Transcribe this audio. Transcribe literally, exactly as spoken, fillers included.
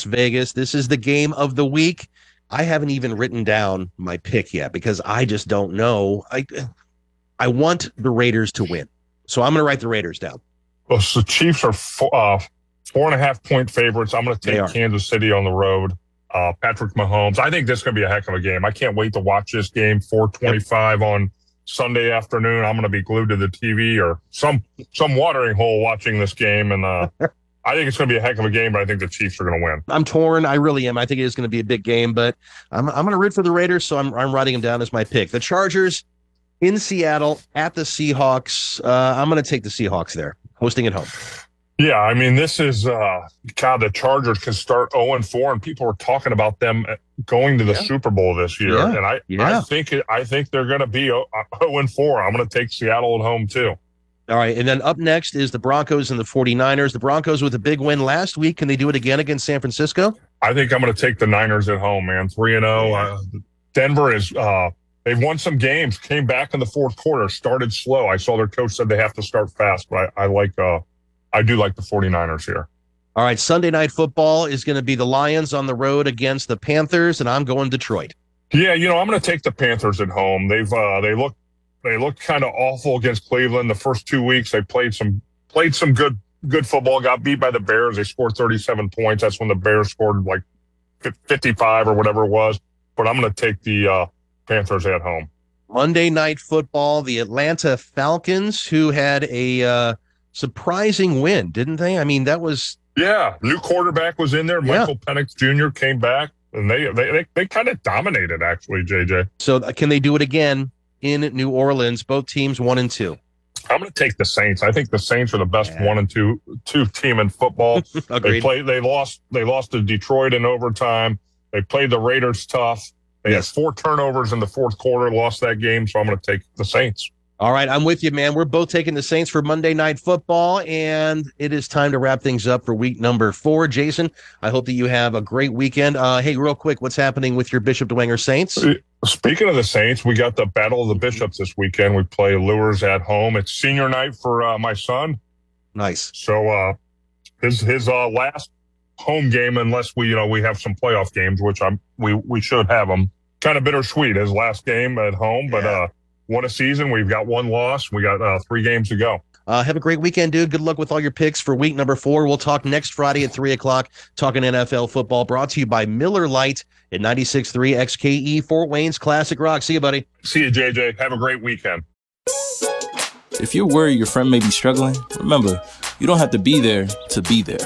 Las Vegas. This is the game of the week. I haven't even written down my pick yet because I just don't know. I I want the Raiders to win. So I'm going to write the Raiders down. Well, so the Chiefs are four, uh, four and a half point favorites. I'm going to take Kansas City on the road. Uh, Patrick Mahomes. I think this is going to be a heck of a game. I can't wait to watch this game. four twenty-five yep. on Sunday afternoon. I'm going to be glued to the T V or some some watering hole watching this game. And uh, I think it's going to be a heck of a game, but I think the Chiefs are going to win. I'm torn. I really am. I think it is going to be a big game, but I'm I'm going to root for the Raiders, so I'm I'm writing them down as my pick. The Chargers in Seattle at the Seahawks. Uh, I'm going to take the Seahawks there, hosting at home. Yeah, I mean, this is, uh, God, the Chargers can start oh and four, and people are talking about them going to the yeah. Super Bowl this year. Yeah. And I, yeah. I think I think they're going to be oh and four. I'm going to take Seattle at home, too. All right, and then up next is the Broncos and the 49ers. The Broncos with a big win last week. Can they do it again against San Francisco? I think I'm going to take the Niners at home, man. three and oh. Uh, Denver is uh, – they've won some games, came back in the fourth quarter, started slow. I saw their coach said they have to start fast, but I, I like uh, – I do like the 49ers here. All right, Sunday Night Football is going to be the Lions on the road against the Panthers, and I'm going Detroit. Yeah, you know, I'm going to take the Panthers at home. They've uh, they look they look kind of awful against Cleveland the first two weeks. They played some played some good good football. Got beat by the Bears. They scored thirty-seven points. That's when the Bears scored like fifty-five or whatever it was. But I'm going to take the uh, Panthers at home. Monday Night Football, the Atlanta Falcons, who had a uh, surprising win, didn't they? I mean, that was yeah. New quarterback was in there. Michael yeah. Penix Junior came back, and they they they, they kind of dominated actually. J J. So can they do it again in New Orleans? Both teams one and two. I'm going to take the Saints. I think the Saints are the best yeah. one and two two team in football. they played. They lost. They lost to Detroit in overtime. They played the Raiders tough. They yes. had four turnovers in the fourth quarter. Lost that game, so I'm going to take the Saints. All right, I'm with you, man. We're both taking the Saints for Monday Night Football, and it is time to wrap things up for week number four. Jason, I hope that you have a great weekend. Uh, hey, real quick, what's happening with your Bishop Dwenger Saints? Speaking of the Saints, we got the Battle of the Bishops this weekend. We play Lures at home. It's senior night for uh, my son. Nice. So uh, his his uh, last home game, unless we you know we have some playoff games, which I'm we we should have them. Kind of bittersweet. His last game at home, but. Yeah. uh What a season. We've got one loss. We got uh, three games to go. Uh, have a great weekend, dude. Good luck with all your picks for week number four. We'll talk next Friday at three o'clock, talking N F L football, brought to you by Miller Lite at ninety-six point three X K E, Fort Wayne's Classic Rock. See you, buddy. See you, J J. Have a great weekend. If you're worried your friend may be struggling, remember, you don't have to be there to be there.